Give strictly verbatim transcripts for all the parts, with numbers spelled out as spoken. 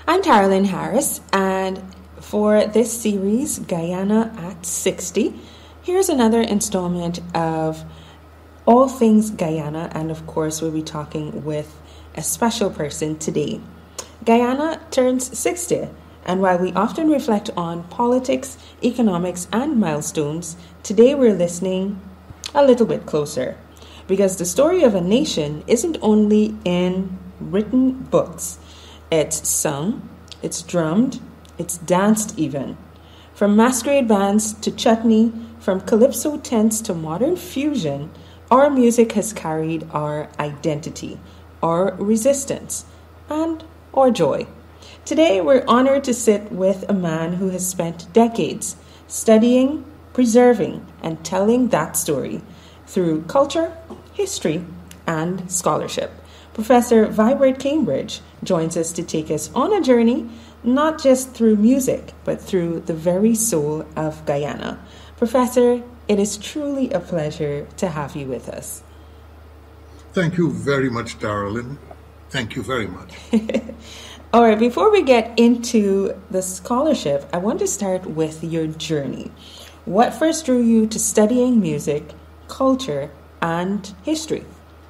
I'm Carolyn Harris, and for this series, Guyana at sixty, here's another installment of all things Guyana, and of course, we'll be talking with a special person today. Guyana turns sixty, and while we often reflect on politics, economics, and milestones, today we're listening a little bit closer. Because the story of a nation isn't only in written books. It's sung, it's drummed, it's danced even. From masquerade bands to chutney, from calypso tents to modern fusion, our music has carried our identity, our resistance, and our joy. Today, we're honored to sit with a man who has spent decades studying, preserving, and telling that story through culture, history, and scholarship. Professor Vibert Cambridge joins us to take us on a journey, not just through music, but through the very soul of Guyana. Professor, it is truly a pleasure to have you with us. Thank you very much, Darlene. Thank you very much. All right, before we get into the scholarship, I want to start with your journey. What first drew you to studying music, culture, and history?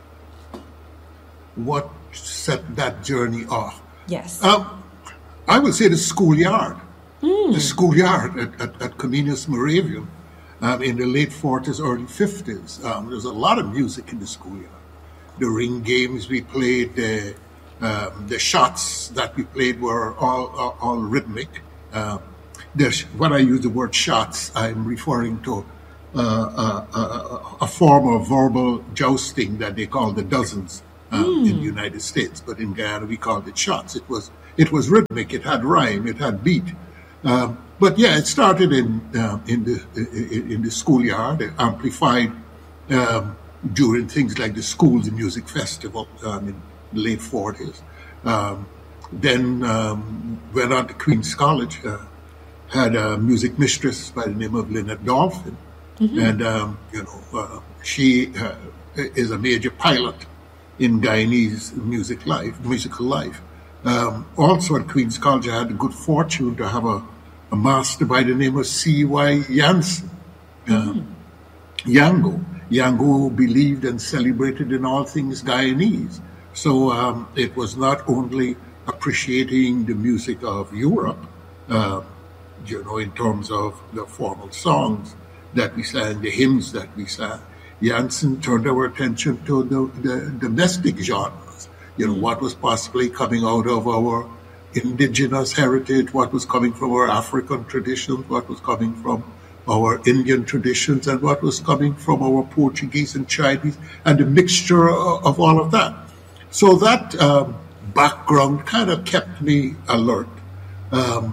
What set that journey off? Yes. Um, I would say the schoolyard. Mm. The schoolyard at, at, at Comenius Moravian um, in the late forties, early fifties. Um, There's a lot of music in the schoolyard. The ring games we played, the, um, the shots that we played were all, all, all rhythmic. Um, when I use the word shots, I'm referring to Uh, uh, uh, a form of verbal jousting that they call the dozens um, mm. in the United States, but in Guyana we called it shots. It was it was rhythmic, it had rhyme, it had beat. Um, but yeah, it started in uh, in the in, in the schoolyard, amplified um, during things like the Schools Music Festival um, in the late forties. Um, then um, went on to Queen's College, uh, had a music mistress by the name of Lynette Dolphin. Mm-hmm. And, um, you know, uh, she uh, is a major pilot in Guyanese music life, musical life. Um, also at Queen's College, I had the good fortune to have a, a master by the name of C Y Jansen, uh, mm-hmm. Yango. Yango believed and celebrated in all things Guyanese. So um, it was not only appreciating the music of Europe, uh, you know, in terms of the formal songs that we sang, the hymns that we sang. Jansen turned our attention to the, the domestic genres, you know, what was possibly coming out of our indigenous heritage, what was coming from our African traditions, what was coming from our Indian traditions, and what was coming from our Portuguese and Chinese, and the mixture of all of that. So that um, background kind of kept me alert. Um,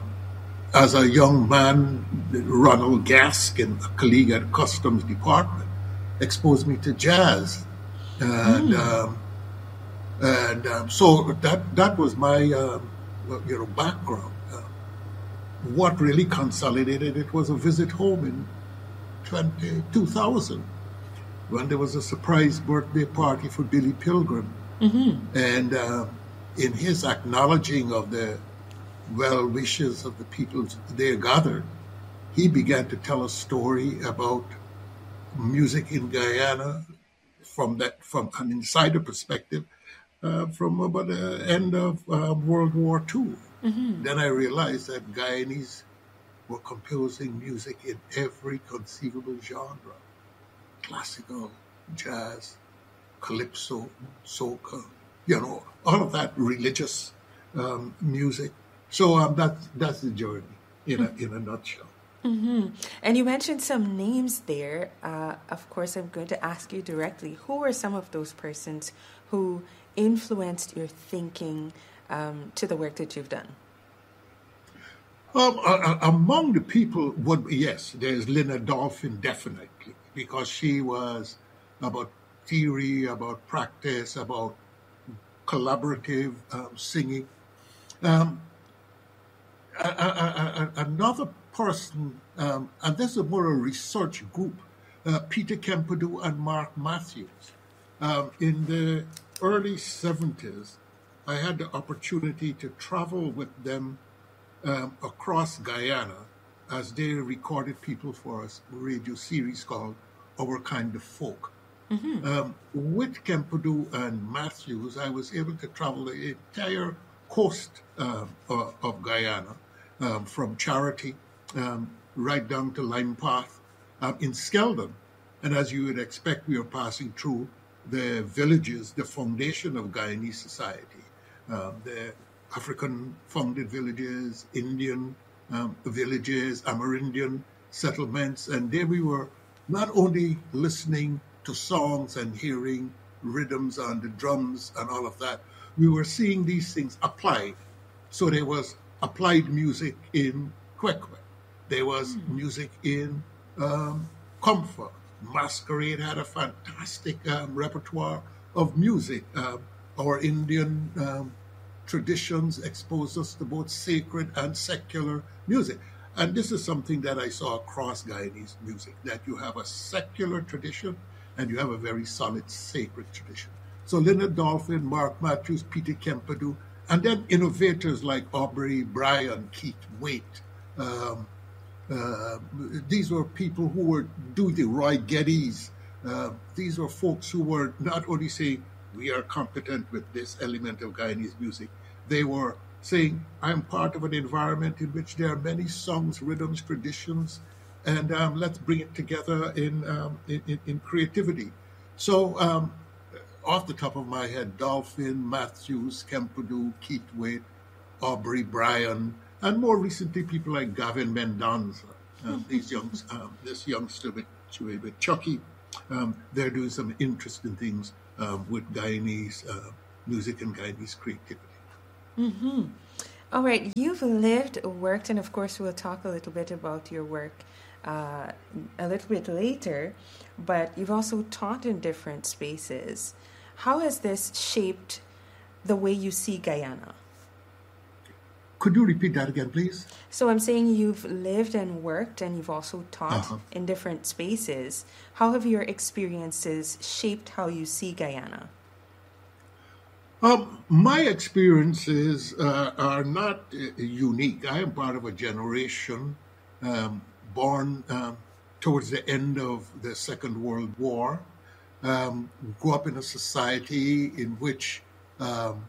As a young man, Ronald Gaskin, a colleague at the Customs Department, exposed me to jazz, and mm. um, and um, so that that was my um, you know background. Uh, what really consolidated it was a visit home in two thousand, when there was a surprise birthday party for Billy Pilgrim, mm-hmm. and uh, in his acknowledging of the well wishes of the people there gathered, he began to tell a story about music in Guyana from that from an insider perspective uh, from about the end of uh, World War Two. Mm-hmm. Then I realized that Guyanese were composing music in every conceivable genre: classical, jazz, calypso, soca, you know, all of that religious um, music. So um, that's that's the journey in a in a nutshell. Mm-hmm. And you mentioned some names there. Uh, of course, I'm going to ask you directly. Who are some of those persons who influenced your thinking um, to the work that you've done? Um, uh, among the people, would yes, there's Lynette Dolphin definitely, because she was about theory, about practice, about collaborative um, singing. Um, A, a, a, another person, um, and this is more a research group, uh, Peter Kempadu and Mark Matthews. Um, in the early seventies, I had the opportunity to travel with them um, across Guyana as they recorded people for us, a radio series called Our Kind of Folk. Mm-hmm. Um, with Kempadu and Matthews, I was able to travel the entire coast uh, of, of Guyana, um, from Charity um, right down to Lime Path um, in Skeldon. And as you would expect, we were passing through the villages, the foundation of Guyanese society, um, the African-founded villages, Indian um, villages, Amerindian settlements. And there we were not only listening to songs and hearing rhythms on the drums and all of that, we were seeing these things applied. So there was applied music in Kwekwe. There was mm. music in um, Comfort. Masquerade had a fantastic um, repertoire of music. Um, our Indian um, traditions exposed us to both sacred and secular music. And this is something that I saw across Guyanese music, that you have a secular tradition and you have a very solid sacred tradition. So Leonard Dolphin, Mark Matthews, Peter Kempadu, and then innovators like Aubrey Bryan, Keith Waite. Um, uh, these were people who were doing the Roy Geddes. Uh, these were folks who were not only saying, we are competent with this element of Guyanese music, they were saying, I'm part of an environment in which there are many songs, rhythms, traditions, and um, let's bring it together in, um, in, in creativity. So um, off the top of my head, Dolphin, Matthews, Kempadu, Keith Waite, Aubrey Bryan, and more recently people like Gavin Mendonza. Um, these young, um, this youngster with, with Chucky, um, they're doing some interesting things um, with Guyanese uh, music and Guyanese creativity. Mm-hmm. All right, you've lived, worked, and of course we'll talk a little bit about your work uh, a little bit later, but you've also taught in different spaces. How has this shaped the way you see Guyana? Could you repeat that again, please? So I'm saying you've lived and worked and you've also taught uh-huh. in different spaces. How have your experiences shaped how you see Guyana? Um, my experiences uh, are not uh, unique. I am part of a generation um, born um, towards the end of the Second World War, um, grew up in a society in which um,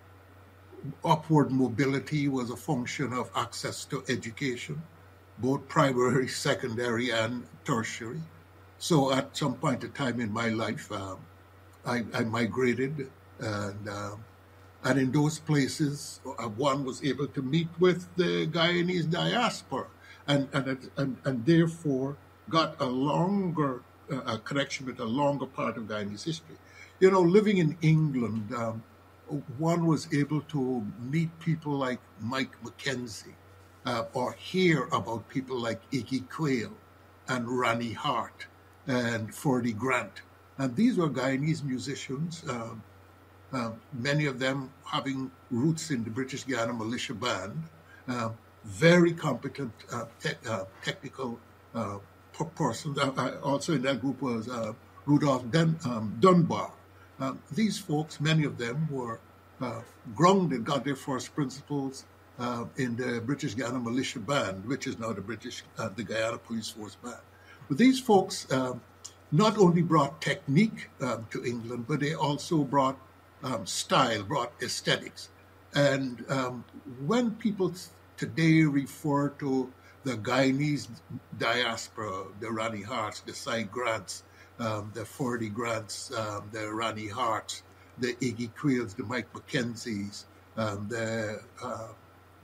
upward mobility was a function of access to education, both primary, secondary, and tertiary. So at some point in time in my life, um, I, I migrated, and um, and in those places, uh, one was able to meet with the Guyanese diaspora, and and and, and therefore got a longer uh, a connection with a longer part of Guyanese history. You know, living in England, um, one was able to meet people like Mike Mackenzie, uh, or hear about people like Iggy Quayle and Ronnie Hart and Ferdy Grant. And these were Guyanese musicians, um, uh, many of them having roots in the British Guiana Militia Band, uh, very competent uh, te- uh, technical uh, persons. Uh, also in that group was uh, Rudolph Dun- um, Dunbar. Uh, these folks, many of them were uh, grounded, got their first principles uh, in the British Guiana Militia Band, which is now the British, uh, the Guyana Police Force Band. But these folks um, not only brought technique um, to England, but they also brought um, style, brought aesthetics. And um, when people today refer to the Guyanese diaspora, the Ronnie Harts, the Cy Grants, Um, the Ferdy Grants, um, the Ronnie Harts, the Iggy Quayles, the Mike Mackenzies, um, the, uh,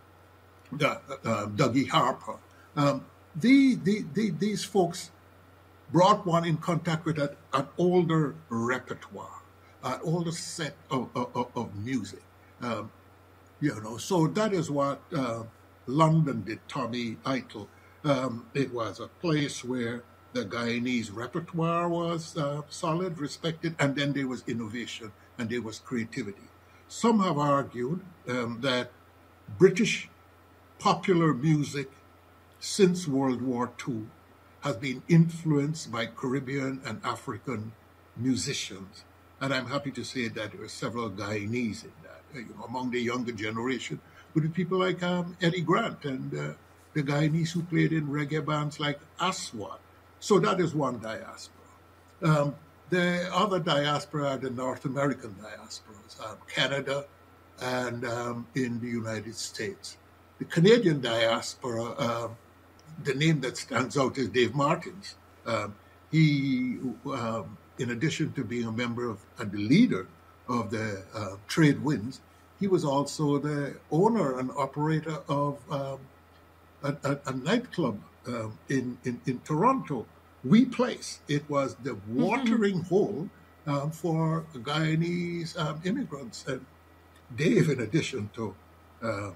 the uh, Dougie Harper. Um, the, the, the, these folks brought one in contact with an, an older repertoire, an older set of, of, of music. Um, you know, so that is what uh, London did, Tommy Idle. Um, it was a place where the Guyanese repertoire was uh, solid, respected, and then there was innovation and there was creativity. Some have argued um, that British popular music since World War Two has been influenced by Caribbean and African musicians. And I'm happy to say that there are several Guyanese in that. uh, you know, among the younger generation would be people like um, Eddie Grant and uh, the Guyanese who played in reggae bands like Aswad. So that is one diaspora. Um, the other diaspora are the North American diasporas, um, Canada and um, in the United States. The Canadian diaspora, uh, the name that stands out is Dave Martins. Um, he, um, in addition to being a member of and the leader of the uh, Trade Winds, he was also the owner and operator of um, a, a, a nightclub um, in, in, in Toronto, We Place. It was the watering mm-hmm. hole um, for Guyanese um, immigrants. And Dave, in addition to um,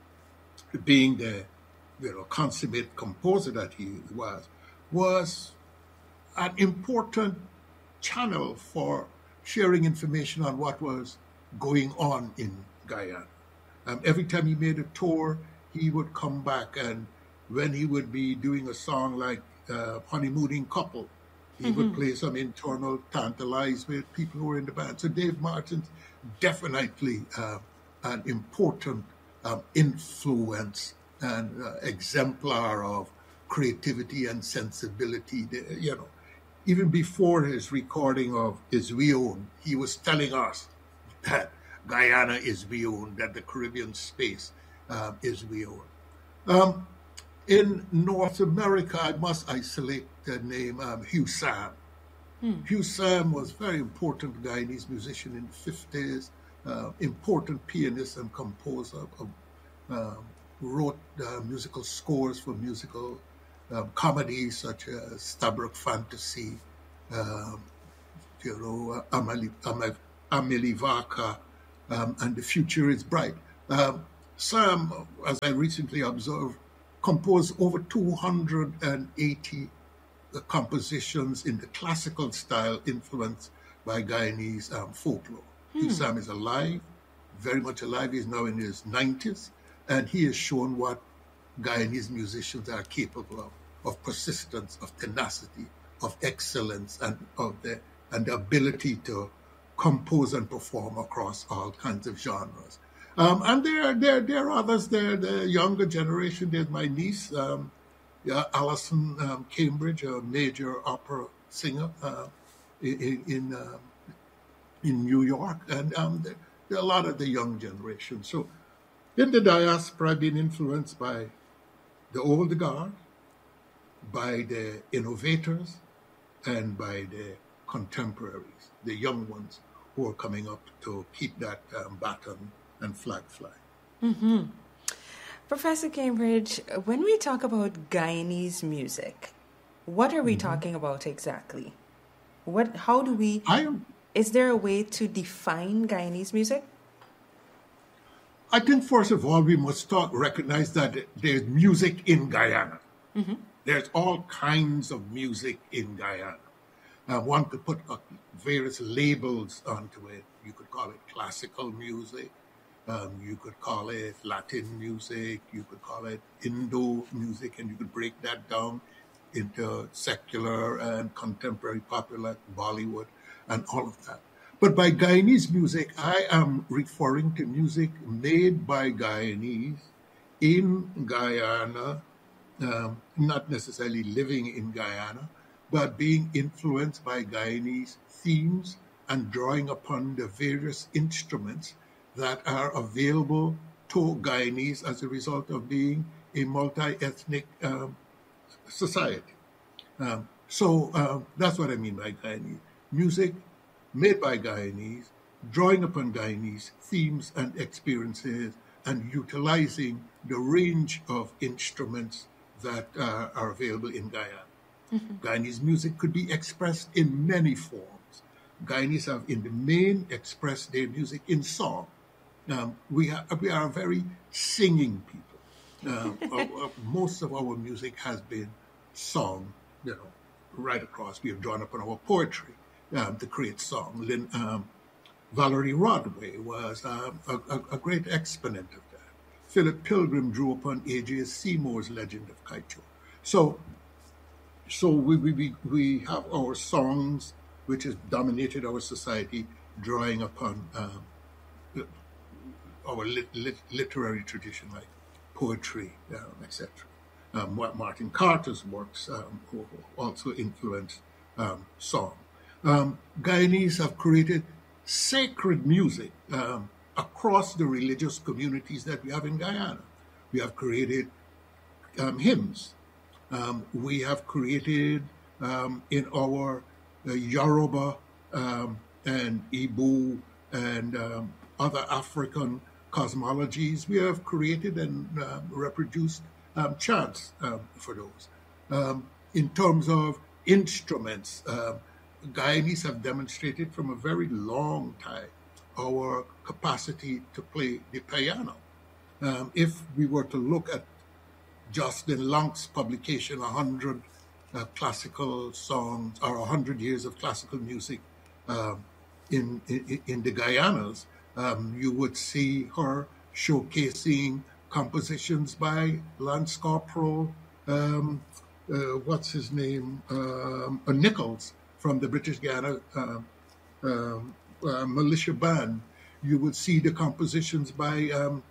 being the you know consummate composer that he was, was an important channel for sharing information on what was going on in Guyana. Um, every time he made a tour, he would come back, and when he would be doing a song like uh, Honeymooning Couple, he mm-hmm. would play some internal tantalize with people who were in the band. So Dave Martins, definitely uh, an important um, influence and uh, exemplar of creativity and sensibility. You know, even before his recording of Is We Own, he was telling us that Guyana is we own, that the Caribbean space um, is we own. Um, in North America, I must isolate the name um, Hugh Sam. Hmm. Hugh Sam was a very important Guyanese musician in the fifties, uh, important pianist and composer, of, um, wrote uh, musical scores for musical um, comedies such as Stabroek Fantasy, um, you know, uh, Amelie, Amelie, Amelie Varka, um, and The Future is Bright. Um, Sam, as I recently observed, composed over two hundred eighty uh, compositions in the classical style influenced by Guyanese um, folklore. Hmm. Hugh Sam is alive, very much alive. He's now in his nineties, and he has shown what Guyanese musicians are capable of, of persistence, of tenacity, of excellence, and of the and the ability to compose and perform across all kinds of genres. Um, and there, there, there are others there, the younger generation. There's my niece, um, yeah, Alison um, Cambridge, a major opera singer uh, in in, um, in New York. And um, there, there are a lot of the young generation. So in the diaspora, I've been influenced by the old guard, by the innovators, and by the contemporaries, the young ones who are coming up to keep that um, baton and flag flying. Mm-hmm. Professor Cambridge, when we talk about Guyanese music, what are we mm-hmm. talking about exactly? What? How do we? I am, is there a way to define Guyanese music? I think first of all we must start recognize that there's music in Guyana. Mm-hmm. There's all kinds of music in Guyana. Uh, one could put uh, various labels onto it. You could call it classical music. Um, you could call it Latin music. You could call it Indo music, and you could break that down into secular and contemporary popular, like Bollywood, and all of that. But by Guyanese music, I am referring to music made by Guyanese in Guyana, um, not necessarily living in Guyana, but being influenced by Guyanese themes and drawing upon the various instruments that are available to Guyanese as a result of being a multi-ethnic um, society. Um, so um, that's what I mean by Guyanese. Music made by Guyanese, drawing upon Guyanese themes and experiences, and utilizing the range of instruments that uh, are available in Guyana. Mm-hmm. Guyanese music could be expressed in many forms. Guyanese have, in the main, expressed their music in song. Um, we, are, we are a very singing people. Uh, our, our, most of our music has been song, you know, right across. We have drawn upon our poetry um, to create song. Lynn, um, Valerie Rodway was um, a, a, a great exponent of that. Philip Pilgrim drew upon A J Seymour's Legend of Kaito. So, so we, we, we have our songs, which has dominated our society, drawing upon um, our lit, lit, literary tradition, like poetry, um, et cetera. Um, Martin Carter's works um, also influenced um, song. Um, Guyanese have created sacred music um, across the religious communities that we have in Guyana. We have created um, hymns. Um, we have created um, in our uh, Yoruba um, and Igbo and um, other African cosmologies, we have created and uh, reproduced um, chants um, for those. Um, in terms of instruments, uh, Guyanese have demonstrated from a very long time our capacity to play the piano. Um, if we were to look at Jocelyn Lonk's publication, one hundred uh, classical songs or one hundred years of classical music um, in, in, in the Guyanas, um, you would see her showcasing compositions by Lance Corporal, um, uh, what's his name, um, uh, Nichols from the British Guiana uh, uh, uh, militia band. You would see the compositions by um,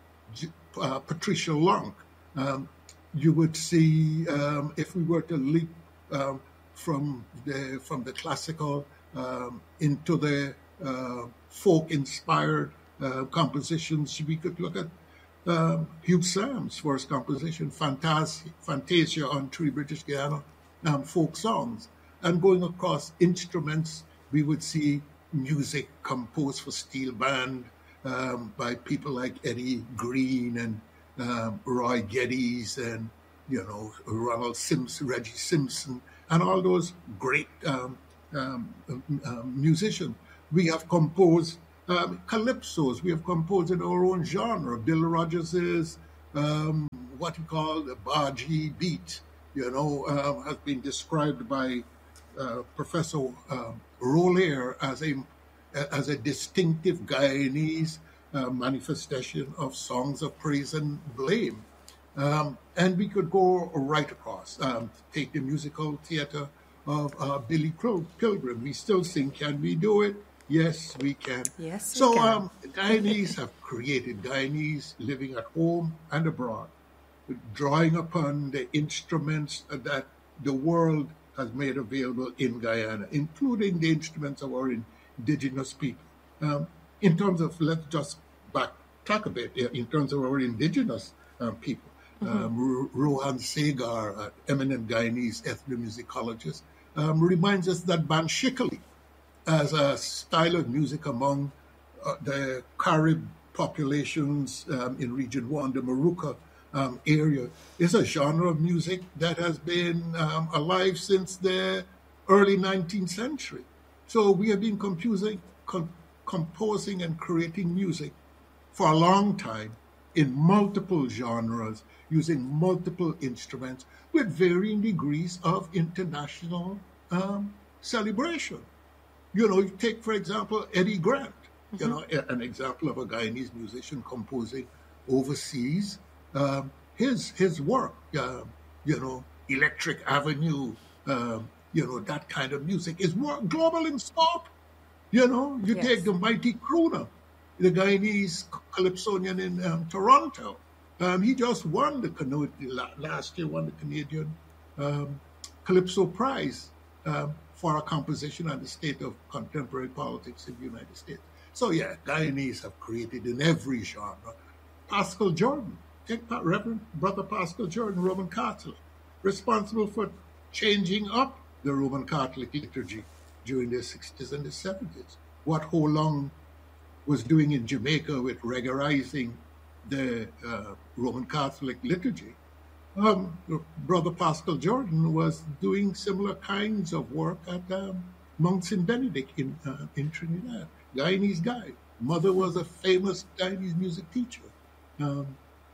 uh, Patricia Lonk. Um, you would see, um, if we were to leap um, from the from the classical um, into the uh, folk-inspired uh, compositions, we could look at um, Hugh Sam's first composition, Fantasia, Fantasia on Three British Guiana um, folk songs. And going across instruments, we would see music composed for steel band um, by people like Eddie Green and um, Roy Geddes and, you know, Ronald Simpson, Reggie Simpson, and all those great um, um, um, musicians. We have composed um, calypsos. We have composed in our own genre. Bill Rogers' um, what he called the Baji beat, you know, uh, has been described by uh, Professor uh, Roller as a as a distinctive Guyanese uh, manifestation of songs of praise and blame. Um, and we could go right across. Um, take the musical theater of uh, Billy Pilgrim. We still sing, can we do it? Yes, we can. Yes, we so can. Um, Guyanese have created, Guyanese living at home and abroad, drawing upon the instruments that the world has made available in Guyana, including the instruments of our indigenous people. Um, in terms of, let's just backtrack a bit, in terms of our indigenous um, people. Mm-hmm. Um, Rohan Segar, an eminent Guyanese ethnomusicologist, um, reminds us that Banshikali, as a style of music among uh, the Carib populations um, in Region one, the Maruka um, area, is a genre of music that has been um, alive since the early nineteenth century. So we have been composing, com- composing and creating music for a long time in multiple genres, using multiple instruments with varying degrees of international um, celebration. You know, you take, for example, Eddie Grant, mm-hmm. you know, an example of a Guyanese musician composing overseas. Um, his his work, uh, you know, Electric Avenue, um, you know, that kind of music is more global in scope. You know, you yes. take the Mighty Crooner, the Guyanese calypsonian in um, Toronto. Um, he just won the Canadian, last year won the Canadian um, Calypso Prize um, for a composition on the state of contemporary politics in the United States. So yeah, Guyanese have created in every genre. Pascal Jordan, take Reverend Brother Pascal Jordan, Roman Catholic, responsible for changing up the Roman Catholic liturgy during the sixties and the seventies. What Ho Lung was doing in Jamaica with regularizing the uh, Roman Catholic liturgy, um, Brother Pascal Jordan was doing similar kinds of work at um, Mount Saint Benedict in uh, in Trinidad. Guyanese guy. Mother was a famous Guyanese music teacher, um,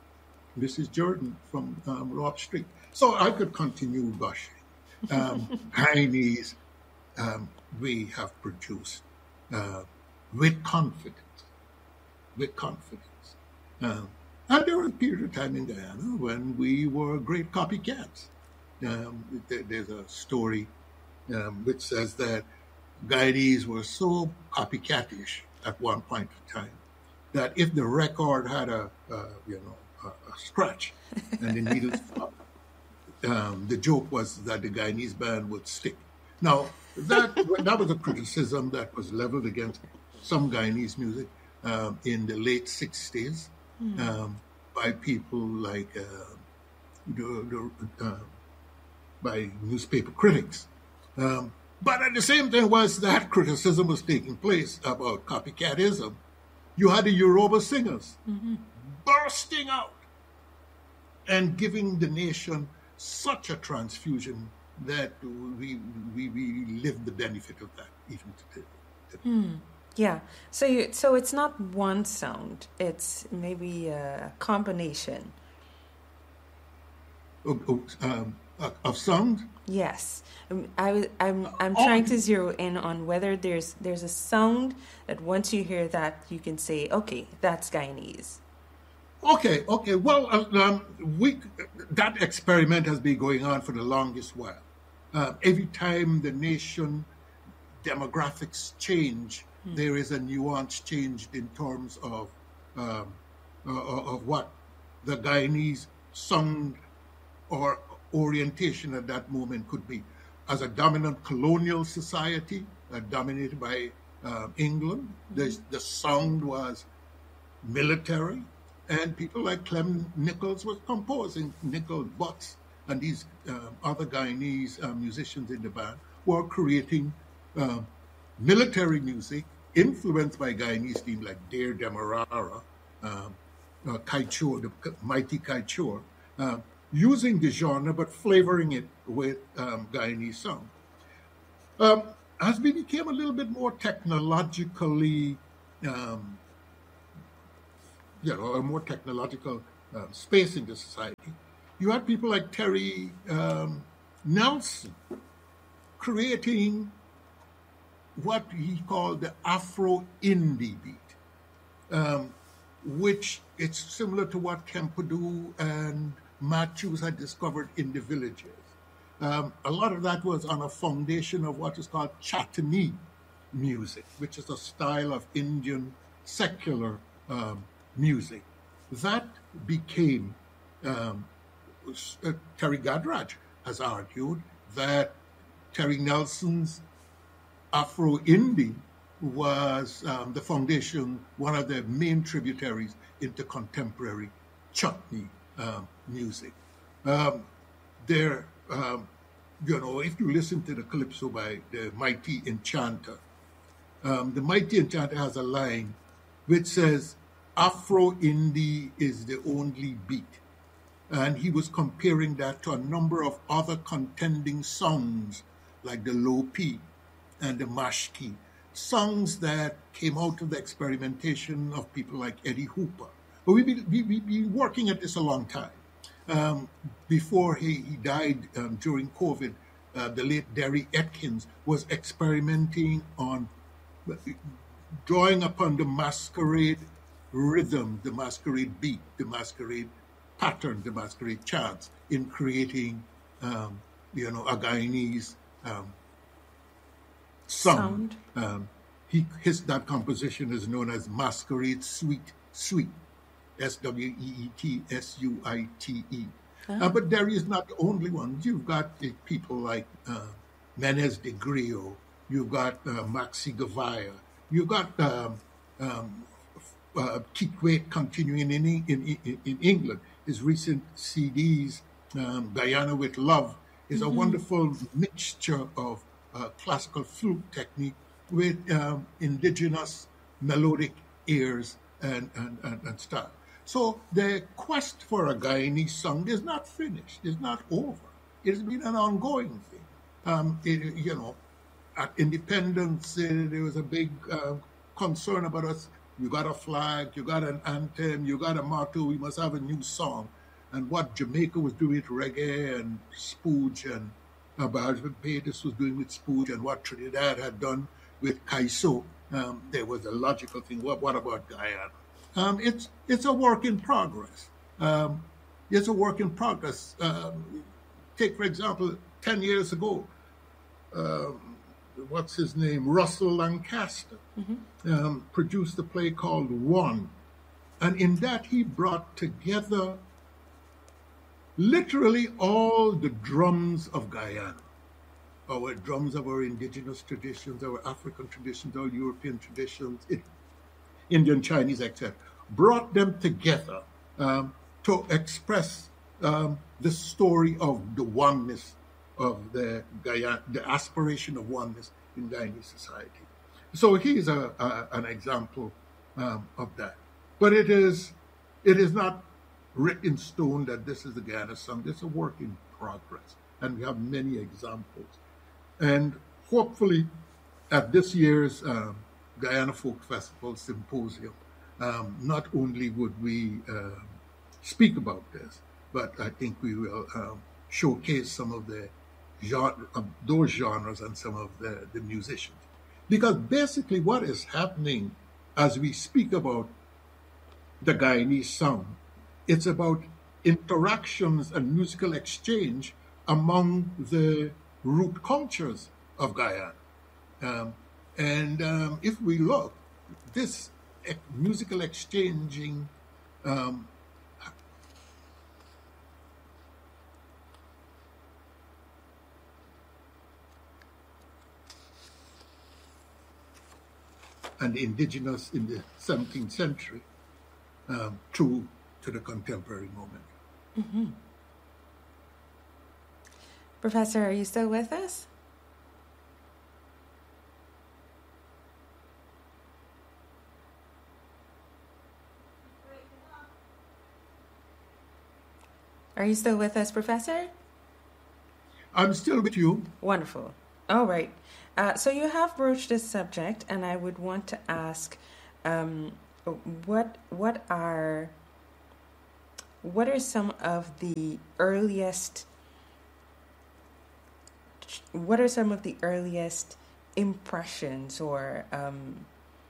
Missus Jordan from um, Rock Street. So I could continue gushing. Um, Guyanese, um, we have produced uh, with confidence, with confidence. Um, and there was a period of time in Guyana when we were great copycats. Um, there, there's a story um, which says that Guyanese were so copycatish at one point in time that if the record had a, a you know a, a scratch and the needles flopped, um, the joke was that the Guyanese band would stick. Now that that was a criticism that was leveled against some Guyanese music um, in the late sixties mm. um, by people like uh, the, the, uh, by newspaper critics. Um, but at the same time, whilst that criticism was taking place about copycatism, you had the Yoruba singers mm-hmm. bursting out and giving the nation such a transfusion that we we, we live the benefit of that even today. Mm. Yeah. So you, so it's not one sound; it's maybe a combination. Of, of, um, of sound? Yes. I, I'm I'm trying to zero in on whether there's there's a sound that once you hear that you can say, okay, that's Guyanese. Okay, okay. Well, uh, um, we that experiment has been going on for the longest while. Uh, every time the nation demographics change, hmm. there is a nuance changed in terms of um, uh, of what the Guyanese sound or orientation at that moment could be. As a dominant colonial society uh, dominated by uh, England, mm-hmm. the, the sound was military, and people like Clem Nichols was composing. Nichols, Butts, and these uh, other Guyanese uh, musicians in the band were creating uh, military music influenced by Guyanese themes like Dear Demerara, um, uh, Kaichor, the mighty Kaichor, uh, using the genre but flavoring it with um, Guyanese song. Um, as we became a little bit more technologically, um, you know, a more technological uh, space in the society, you had people like Terry um, Nelson creating what he called the Afro-Indie beat, um, which it's similar to what Kempadu and Matthews had discovered in the villages. Um, a lot of that was on a foundation of what is called Chattanee music, which is a style of Indian secular um, music. That became, um, uh, Terry Gadrach has argued that Terry Nelson's Afro-Indie was um, the foundation, one of the main tributaries into contemporary chutney Um, music. Um, there, um, you know, if you listen to the calypso by the Mighty Enchanter, um, the Mighty Enchanter has a line which says, Afro-Indie is the only beat. And he was comparing that to a number of other contending songs like the low P and the mash key, songs that came out of the experimentation of people like Eddie Hooper. But we've been, we, we've been working at this a long time. Um, before he, he died um, during COVID, uh, the late Derry Atkins was experimenting on drawing upon the masquerade rhythm, the masquerade beat, the masquerade pattern, the masquerade chants in creating, um, you know, a Guyanese um, sound. sound. Um, he, his, that composition is known as Masquerade Sweet Sweet. S W E E T S U I T E. Oh. Uh, but Derry is not the only one. You've got uh, people like uh, Menez de Griot. You've got uh, Maxi Gavaya. You've got um, um, uh, Keith Waite continuing in, in, in, in England. His recent C Ds, um, Guyana with Love, is mm-hmm. a wonderful mixture of uh, classical flute technique with um, indigenous melodic airs and, and, and, and style. So the quest for a Guyanese song is not finished. It's not over. It's been an ongoing thing. Um, it, you know, at independence, uh, there was a big uh, concern about us. You got a flag, you got an anthem, you got a motto, we must have a new song. And what Jamaica was doing with reggae and spooge, and uh, Barbados was doing with spooge, and what Trinidad had done with Kaiso, um, there was a logical thing. What, what about Guyana? Um, it's it's a work in progress. Um, it's a work in progress. Um, take, for example, ten years ago, um, what's his name? Russell Lancaster mm-hmm. um, produced a play called One, And in that, he brought together literally all the drums of Guyana, our drums of our indigenous traditions, our African traditions, our European traditions, Indian, Chinese, et cetera, brought them together um, to express um, the story of the oneness of the Guyana, the aspiration of oneness in Guyanese society. So he is a, a, an example um, of that. But it is it is not written in stone that this is the Guyana song. It's a work in progress, and we have many examples. And hopefully, at this year's um, Guyana Folk Festival Symposium, um, not only would we uh, speak about this, but I think we will um, showcase some of the genre, of those genres and some of the, the musicians. Because basically what is happening as we speak about the Guyanese song, it's about interactions and musical exchange among the root cultures of Guyana. Um, and um, if we look, this e- musical exchanging um, and indigenous in the seventeenth century um, to, to the contemporary moment. Mm-hmm. Professor, are you still with us? Are you still with us, Professor? I'm still with you. Wonderful. All right. Uh, so you have broached this subject, and I would want to ask, um, what what are what are some of the earliest what are some of the earliest impressions or um,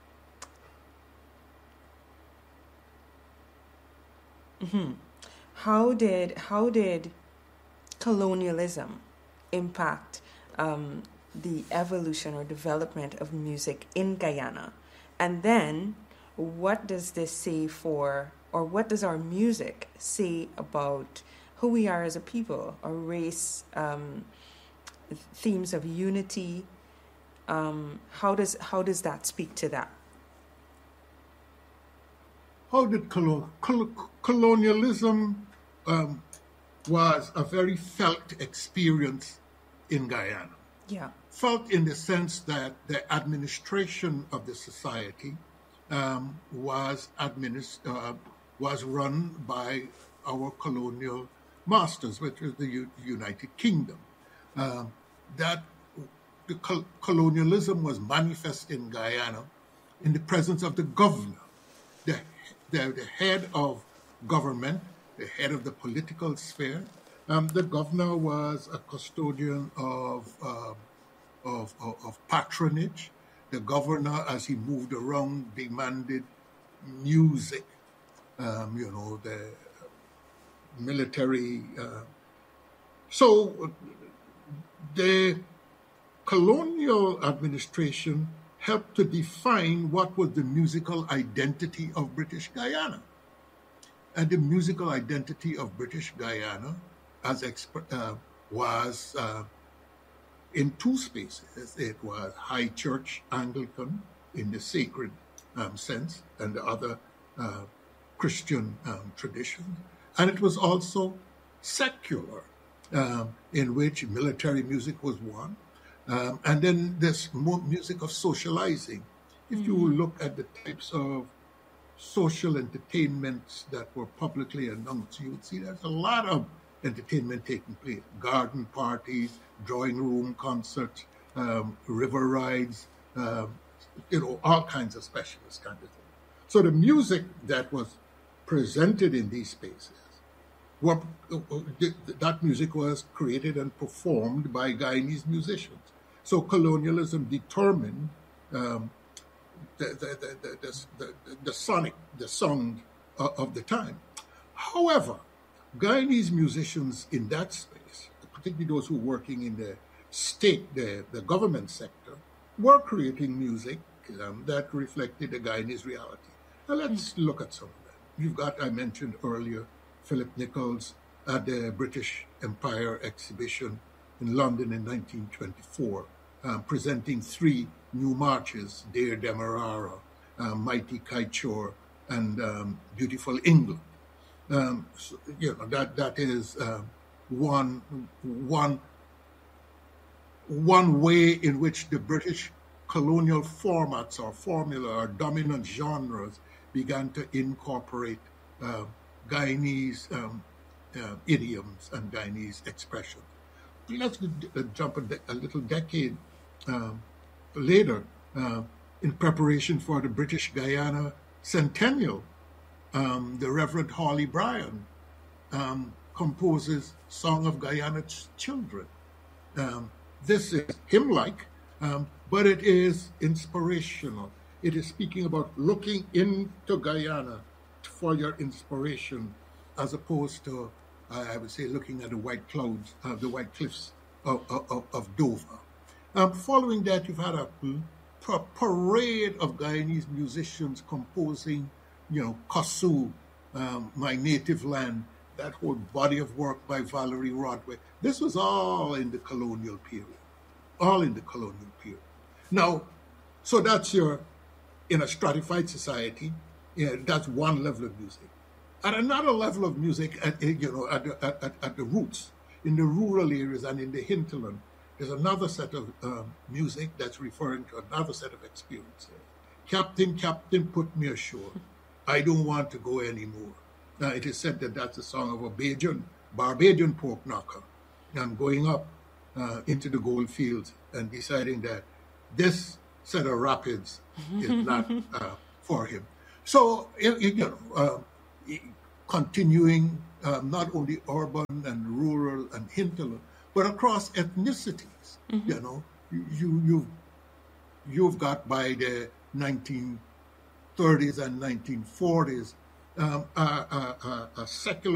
mm-hmm. how did how did colonialism impact um, the evolution or development of music in Guyana? And then what does this say for, or what does our music say about who we are as a people, our race, um, themes of unity? Um, how does how does that speak to that? How did colo- col- colonialism um, was a very felt experience in Guyana? Yeah. Felt in the sense that the administration of the society um, was administ- uh, was run by our colonial masters, which is the U- United Kingdom. Uh, that the col- colonialism was manifest in Guyana in the presence of the governor, the, the, the head of government, the head of the political sphere. Um, the governor was a custodian of, uh, of, of, of patronage. The governor, as he moved around, demanded music, um, you know, the military. Uh, so the colonial administration helped to define what was the musical identity of British Guyana. And the musical identity of British Guyana as exp- uh, was uh, in two spaces. It was High Church Anglican in the sacred um, sense and the other uh, Christian um, traditions. And it was also secular, um, in which military music was one. Um, and then this more music of socializing. If mm-hmm. you look at the types of social entertainments that were publicly announced, you would see there's a lot of entertainment taking place. Garden parties, drawing room concerts, um, river rides, um, you know, all kinds of specialist kind of things. So the music that was presented in these spaces, were, uh, that music was created and performed by Guyanese musicians. So colonialism determined um, the, the, the, the, the, the sonic, the sound uh, of the time. However, Guyanese musicians in that space, particularly those who were working in the state, the, the government sector, were creating music um, that reflected the Guyanese reality. Now let's mm. look at some of that. you've got, I mentioned earlier, Philip Nichols at the British Empire exhibition in London in nineteen twenty-four, um, presenting three new marches, Dear Demerara, um, Mighty Kaichor, and um, Beautiful England. Um, so, you know, that that is uh, one one one way in which the British colonial formats or formula or dominant genres began to incorporate uh, Guyanese um, uh, idioms and Guyanese expressions. Let's uh, jump a, de- a little decade um, later, uh, in preparation for the British Guyana centennial. Um, the Reverend Hawley Bryan um, composes Song of Guyana's Children. Um, this is hymn-like, um, but it is inspirational. It is speaking about looking into Guyana for your inspiration, as opposed to, uh, I would say, looking at the white clouds, uh, the white cliffs of, of, of Dover. Um, following that, you've had a, a parade of Guyanese musicians composing, you know, Kossou, um, My Native Land, that whole body of work by Valerie Rodway. This was all in the colonial period, all in the colonial period. Now, so that's your, in a stratified society, yeah, that's one level of music. At another level of music, at, you know, at the, at, at the roots, in the rural areas and in the hinterland, there's another set of um, music that's referring to another set of experiences. Captain, Captain, put me ashore. I don't want to go anymore. Now, it is said that that's a song of a Barbadian, Barbadian pork knocker, and going up uh, into the gold fields and deciding that this set of rapids is not uh, for him. So, you know, uh, continuing uh, not only urban and rural and hinterland, but across ethnicities. Mm-hmm. You know, you you you've got by the nineteen thirties and nineteen forties um, a, a, a, a secular